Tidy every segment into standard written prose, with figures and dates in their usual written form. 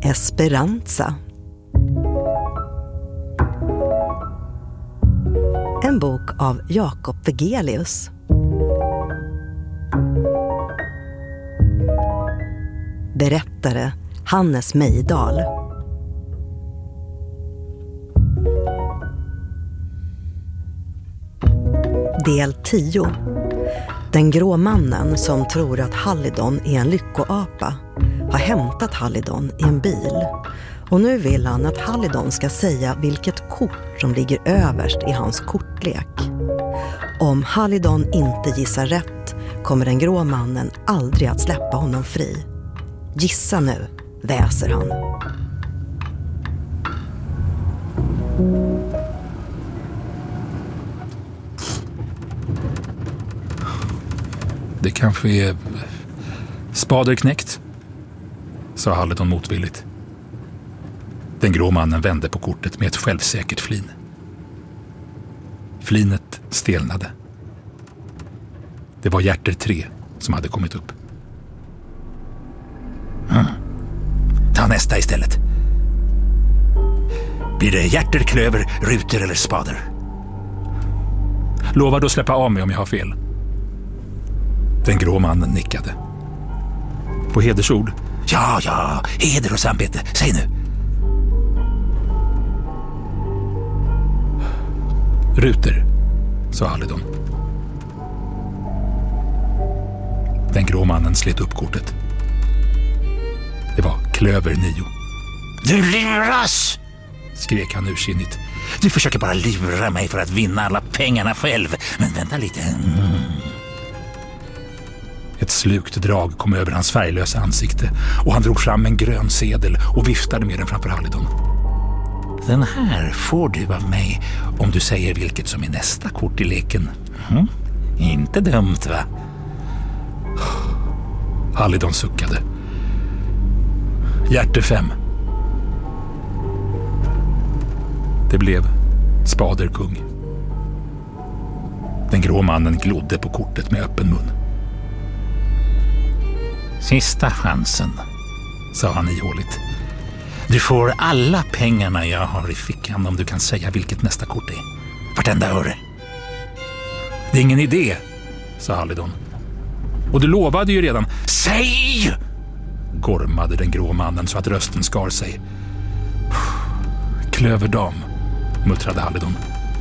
Esperanza. En bok av Jakob Vegelius. Berättare Hannes Mejdal. Del 10. Den grå mannen som tror att Halidon är en lyckoapa har hämtat Halidon i en bil. Och nu vill han att Halidon ska säga vilket kort som ligger överst i hans kortlek. Om Halidon inte gissar rätt kommer den grå mannen aldrig att släppa honom fri. Gissa nu, väser han. Det kanske är spaderknäckt, sa Halidon motvilligt. Den grå mannen vände på kortet med ett självsäkert flin. Flinet stelnade. Det var hjärter 3 som hade kommit upp. Ta nästa istället. Blir det hjärter, klöver, ruter eller spader? Lovar du att släppa av mig om jag har fel? Den grå mannen nickade. På hedersord? Ja, heder och samvete. Säg nu. Ruter, sa Halidon. Den grå mannen slet upp kortet. Det var klöver 9. Du luras! Skrek han ursinnigt. Du försöker bara lura mig för att vinna alla pengarna själv. Men vänta lite. Ett slukt drag kom över hans färglösa ansikte och han drog fram en grön sedel och viftade med den framför Halidon. Den här får du av mig om du säger vilket som är nästa kort i leken. Inte dumt, va? Halidon suckade. Hjärter 5. Det blev spaderkung. Den grå mannen glodde på kortet med öppen mun. Sista chansen, sa han ihåligt. Du får alla pengarna jag har i fickan om du kan säga vilket nästa kort är. Vartenda öre. Det är ingen idé, sa Halidon. Och du lovade ju redan. Säg! Gormade den grå mannen så att rösten skar sig. Klöverdam, muttrade Halidon.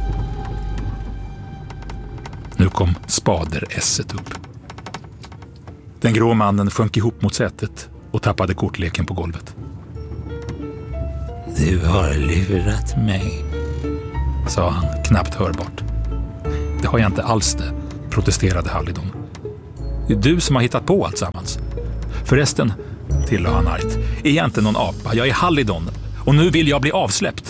Nu kom spader-esset upp. Den grå mannen sjönk ihop mot sätet och tappade kortleken på golvet. Du har lurat mig, sa han knappt hörbart. Det har jag inte alls det, protesterade Halidon. Det är du som har hittat på allt sammans. Förresten, tillade han argt, är jag inte någon apa, jag är Halidon och nu vill jag bli avsläppt.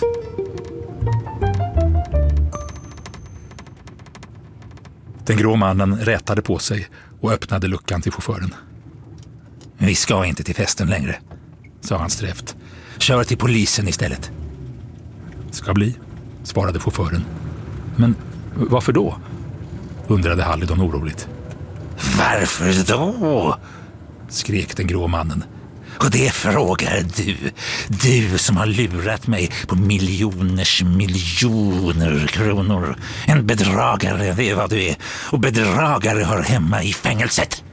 Den grå mannen rätade på sig och öppnade luckan till chauffören. Vi ska inte till festen längre, sa han strävt. Kör till polisen istället. Ska bli, svarade chauffören. Men varför då? Undrade Halidon oroligt. Varför då? Skrek den grå mannen. Och det frågar du. Du som har lurat mig på miljoner kronor. En bedragare, det är vad du är. Och bedragare hör hemma i fängelset.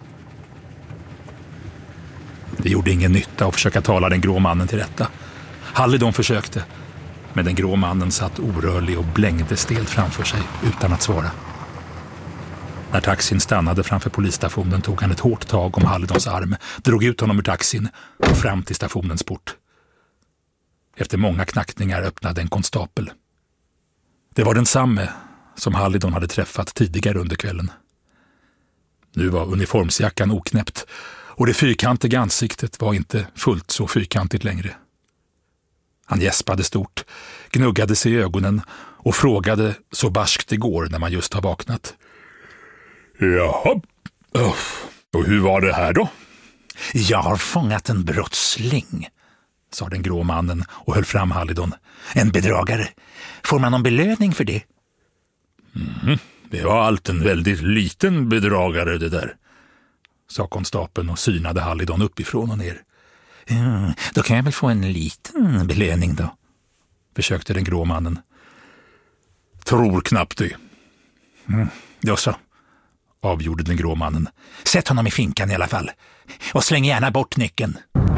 Det gjorde ingen nytta att försöka tala den grå mannen till rätta. Halidon försökte, men den grå mannen satt orörlig och blängde stelt framför sig utan att svara. När taxin stannade framför polisstationen tog han ett hårt tag om Halidons arm, drog ut honom ur taxin och fram till stationens port. Efter många knackningar öppnade en konstapel. Det var densamme som Halidon hade träffat tidigare under kvällen. Nu var uniformsjackan oknäppt och det fyrkantiga ansiktet var inte fullt så fyrkantigt längre. Han gäspade stort, gnuggade sig i ögonen och frågade så barskt igår när man just har vaknat. Jaha, och hur var det här då? Jag har fångat en brottsling, sa den grå mannen och höll fram Halidon. En bedragare. Får man någon belöning för det? Det var allt en väldigt liten bedragare det där, sa konstapeln och synade Halidon uppifrån och ner. Då kan jag väl få en liten belöning då, försökte den grå mannen. Tror knappt det. Då så, avgjorde den grå mannen. Sätt honom i finkan i alla fall. Och släng gärna bort nyckeln.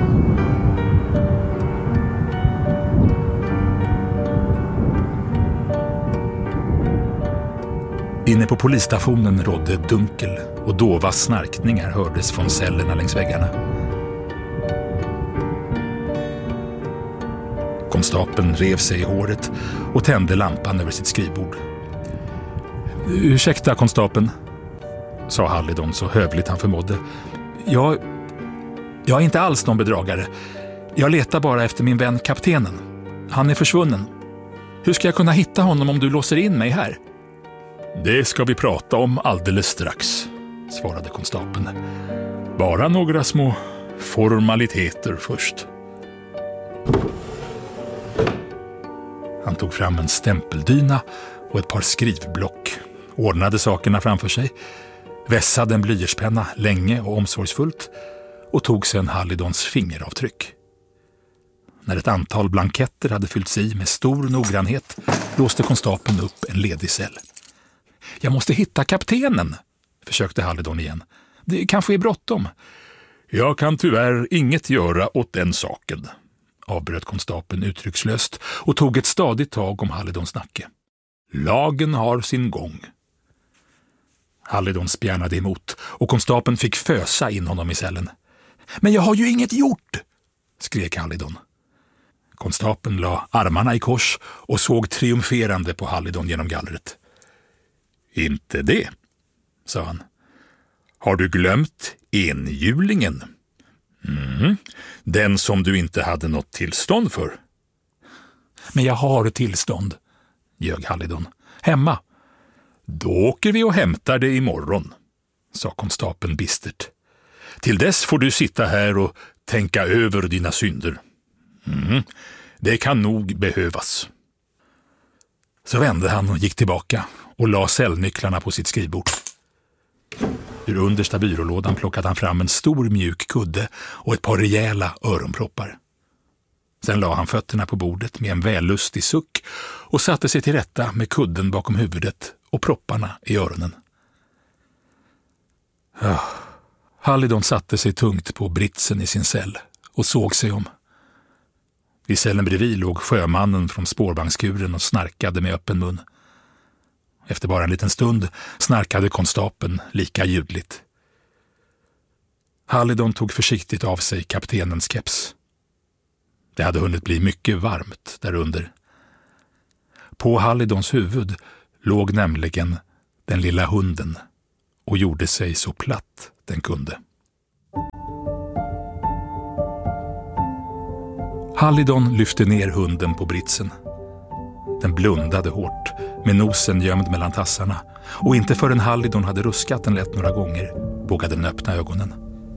Inne på polisstationen rådde dunkel och dova snarkningar hördes från cellerna längs väggarna. Konstapeln rev sig i håret och tände lampan över sitt skrivbord. Ursäkta, konstapeln, sa Hallidon så hövligt han förmådde. Jag är inte alls någon bedragare. Jag letar bara efter min vän kaptenen. Han är försvunnen. Hur ska jag kunna hitta honom om du låser in mig här? Det ska vi prata om alldeles strax, svarade konstapeln. Bara några små formaliteter först. Han tog fram en stämpeldyna och ett par skrivblock, ordnade sakerna framför sig, vässade en blyertspenna länge och omsorgsfullt och tog sedan Hallidons fingeravtryck. När ett antal blanketter hade fyllts i med stor noggrannhet låste konstapeln upp en ledig cell. Jag måste hitta kaptenen, försökte Hallidon igen. Det kanske är bråttom. Jag kan tyvärr inget göra åt den saken, avbröt konstapeln uttryckslöst och tog ett stadigt tag om Hallidons nacke. Lagen har sin gång. Hallidon spjärnade emot och konstapeln fick fösa in honom i cellen. Men jag har ju inget gjort, skrek Hallidon. Konstapeln la armarna i kors och såg triumferande på Hallidon genom gallret. Inte det, sa han. Har du glömt enhjulingen? Den som du inte hade något tillstånd för. Men jag har tillstånd, ljög Hallidon. Hemma. Då åker vi och hämtar det imorgon, sa konstapeln bistert. Till dess får du sitta här och tänka över dina synder. Det kan nog behövas. Så vände han och gick tillbaka och la cellnycklarna på sitt skrivbord. Ur understa byrålådan plockade han fram en stor mjuk kudde och ett par rejäla öronproppar. Sen la han fötterna på bordet med en vällustig suck och satte sig till rätta med kudden bakom huvudet och propparna i öronen. Hallidon satte sig tungt på britsen i sin cell och såg sig om. Vid cellen bredvid låg sjömannen från spårvagnskuren och snarkade med öppen mun. Efter bara en liten stund snarkade konstapeln lika ljudligt. Hallidon tog försiktigt av sig kaptenens keps. Det hade hunnit bli mycket varmt därunder. På Hallidons huvud låg nämligen den lilla hunden och gjorde sig så platt den kunde. Hallidon lyfte ner hunden på britsen. Den blundade hårt, med nosen gömd mellan tassarna, och inte förrän Hallidon hade ruskat den lätt några gånger vågade den öppna ögonen.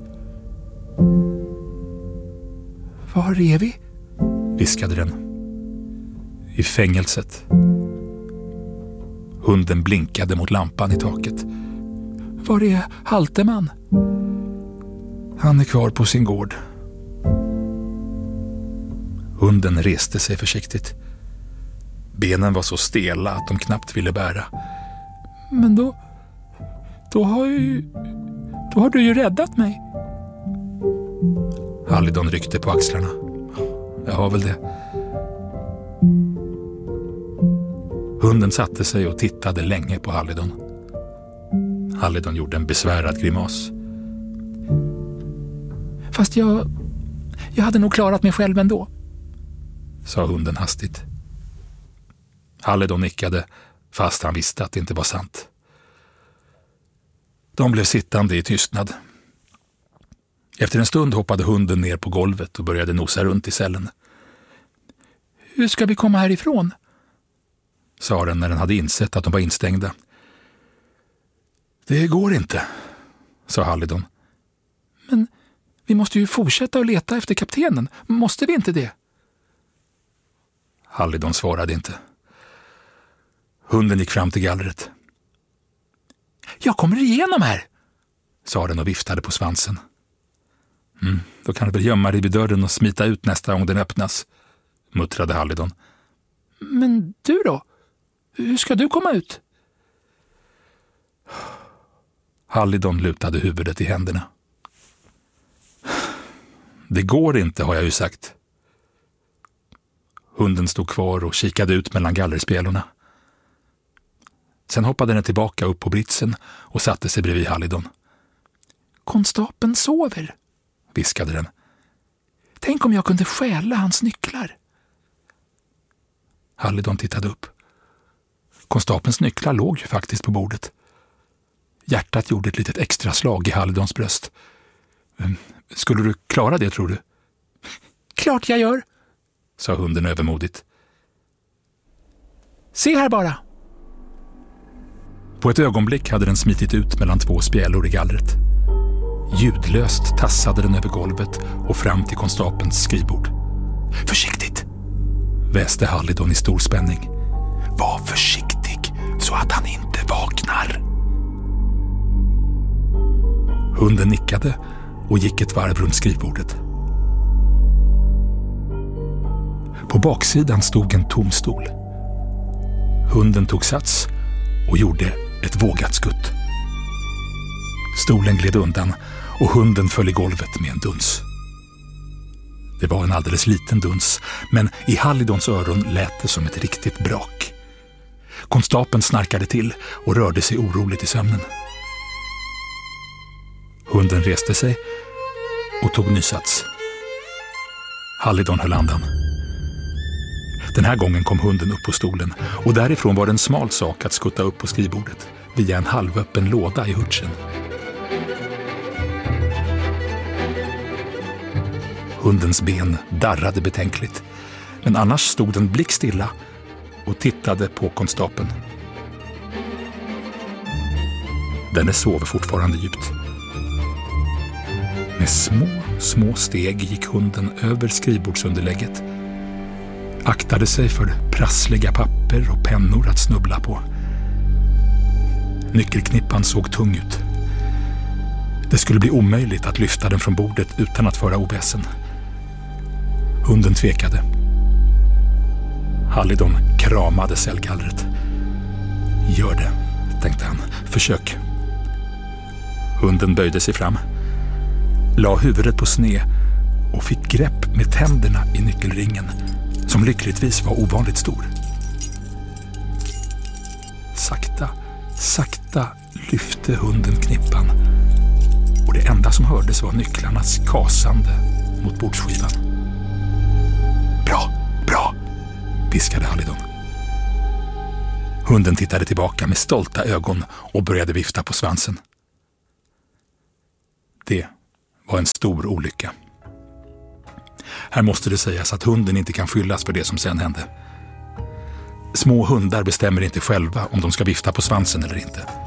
Var är vi? Viskade den. I fängelset. Hunden blinkade mot lampan i taket. Var är Halteman? Han är kvar på sin gård. Hunden reste sig försiktigt. Benen var så stela att de knappt ville bära. Men då har du ju räddat mig. Hallidon ryckte på axlarna. Jag har väl det. Hunden satte sig och tittade länge på Hallidon. Hallidon gjorde en besvärad grimas. Fast jag hade nog klarat mig själv ändå, sa hunden hastigt. Hallidon nickade, fast han visste att det inte var sant. De blev sittande i tystnad. Efter en stund hoppade hunden ner på golvet och började nosa runt i cellen. Hur ska vi komma härifrån? Sa den när den hade insett att de var instängda. Det går inte, sa Hallidon. Men vi måste ju fortsätta att leta efter kaptenen. Måste vi inte det? Hallidon svarade inte. Hunden gick fram till gallret. Jag kommer igenom här, sa den och viftade på svansen. Då kan du väl gömma dig vid dörren och smita ut nästa gång den öppnas, muttrade Halidon. Men du då? Hur ska du komma ut? Halidon lutade huvudet i händerna. Det går inte, har jag ju sagt. Hunden stod kvar och kikade ut mellan gallerspjälorna. Sen hoppade den tillbaka upp på britsen och satte sig bredvid Halidon. Konstapeln sover, viskade den. Tänk om jag kunde stjäla hans nycklar. Halidon tittade upp. Konstapelns nycklar låg ju faktiskt på bordet. Hjärtat gjorde ett litet extra slag i Halidons bröst. Skulle du klara det, tror du? Klart jag gör, sa hunden övermodigt. Se här bara. På ett ögonblick hade den smitit ut mellan 2 spjälor i gallret. Ljudlöst tassade den över golvet och fram till konstapelns skrivbord. Försiktigt, väste Halidon i stor spänning. Var försiktig så att han inte vaknar. Hunden nickade och gick ett varv runt skrivbordet. På baksidan stod en tom stol. Hunden tog sats och gjorde ett vågat skutt. Stolen gled undan och hunden föll i golvet med en duns. Det var en alldeles liten duns, men i Halidons öron lät det som ett riktigt brak. Konstapeln snarkade till och rörde sig oroligt i sömnen. Hunden reste sig och tog nysats. Halidon höll andan. Den här gången kom hunden upp på stolen och därifrån var det en smal sak att skutta upp på skrivbordet via en halvöppen låda i hurtsen. Hundens ben darrade betänkligt, men annars stod den blickstilla och tittade på konstapeln. Denne sov fortfarande djupt. Med små steg gick hunden över skrivbordsunderlägget, aktade sig för prassliga papper och pennor att snubbla på. Nyckelknippan såg tung ut. Det skulle bli omöjligt att lyfta den från bordet utan att föra oväsen. Hunden tvekade. Halidon kramade cellgallret. Gör det, tänkte han. Försök. Hunden böjde sig fram, la huvudet på sned och fick grepp med tänderna i nyckelringen, som lyckligtvis var ovanligt stor. Sakta lyfte hunden knippan och det enda som hördes var nycklarnas kasande mot bordsskivan. Bra, viskade Halidon. Hunden tittade tillbaka med stolta ögon och började vifta på svansen. Det var en stor olycka. Här måste det sägas att hunden inte kan skyllas för det som sen hände. Små hundar bestämmer inte själva om de ska vifta på svansen eller inte.